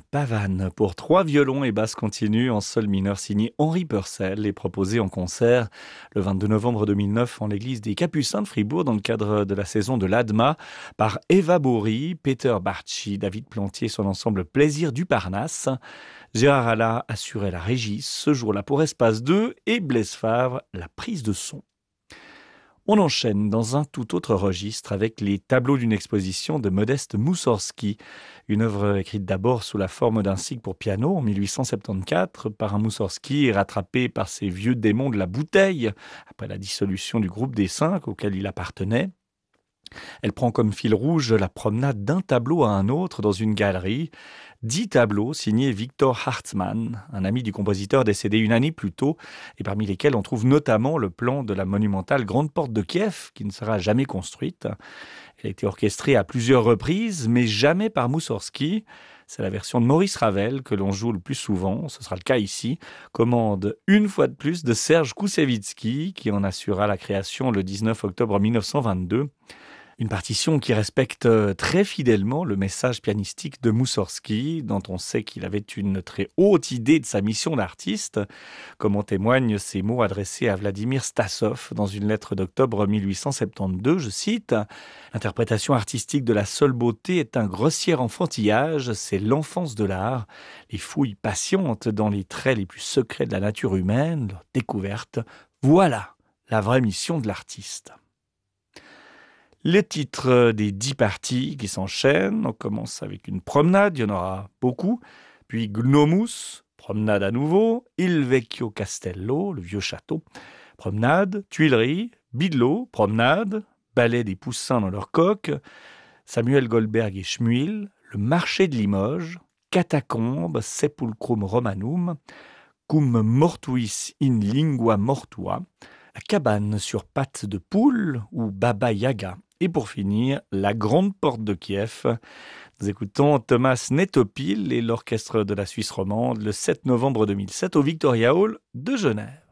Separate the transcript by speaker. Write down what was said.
Speaker 1: Pavane pour 3 violons et basse continue en sol mineur signé Henri Purcell et proposé en concert le 22 novembre 2009 en l'église des Capucins de Fribourg dans le cadre de la saison de l'ADMA par Eva Bory, Peter Bartschy, David Plantier, son ensemble Plaisir du Parnasse. Gérard Alla assurait la régie ce jour-là pour Espace 2 et Blaise Favre la prise de son. On enchaîne dans un tout autre registre avec les tableaux d'une exposition de Modeste Moussorgsky, une œuvre écrite d'abord sous la forme d'un cycle pour piano en 1874 par un Moussorgsky rattrapé par ses vieux démons de la bouteille après la dissolution du groupe des 5 auquel il appartenait. Elle prend comme fil rouge la promenade d'un tableau à un autre dans une galerie. 10 tableaux signés Victor Hartmann, un ami du compositeur décédé une année plus tôt, et parmi lesquels on trouve notamment le plan de la monumentale Grande Porte de Kiev, qui ne sera jamais construite. Elle a été orchestrée à plusieurs reprises, mais jamais par Moussorgsky. C'est la version de Maurice Ravel que l'on joue le plus souvent, ce sera le cas ici. Commande une fois de plus de Serge Koussevitzky, qui en assura la création le 19 octobre 1922. Une partition qui respecte très fidèlement le message pianistique de Moussorgsky, dont on sait qu'il avait une très haute idée de sa mission d'artiste, comme en témoignent ces mots adressés à Vladimir Stassov dans une lettre d'octobre 1872, je cite « L'interprétation artistique de la seule beauté est un grossier enfantillage, c'est l'enfance de l'art, les fouilles patientes dans les traits les plus secrets de la nature humaine, leur découverte, voilà la vraie mission de l'artiste ». Les titres des 10 parties qui s'enchaînent, on commence avec une promenade, il y en aura beaucoup, puis Gnomus, promenade à nouveau, Il Vecchio Castello, le vieux château, promenade, Tuileries, Bidlot, promenade, ballet des poussins dans leur coque, Samuel Goldberg et Schmuil, le marché de Limoges, Catacombes, Sepulcrum Romanum, Cum mortuis in lingua mortua, la cabane sur pattes de poule ou Baba Yaga. Et pour finir, la Grande Porte de Kiev. Nous écoutons Thomas Netopil et l'orchestre de la Suisse romande le 7 novembre 2007 au Victoria Hall de Genève.